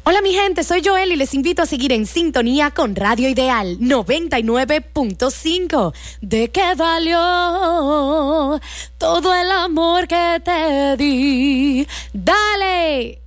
Hola mi gente, soy Joel y les invito a seguir en sintonía con Radio Ideal 99.5. ¿De qué valió todo el amor que te di? ¡Dale!